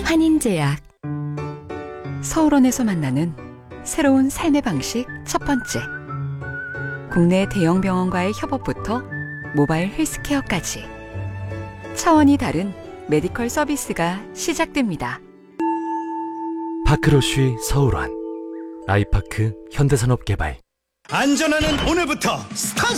환인제약. 서울원에서 만나는 새로운 삶의 방식 첫 번째. 국내 대형 병원과의 협업부터 모바일 헬스케어까지 차원이 다른 메디컬 서비스가 시작됩니다. 파크로쉬 서울원, 아이파크 현대산업개발. 안전하는 오늘부터 스타트!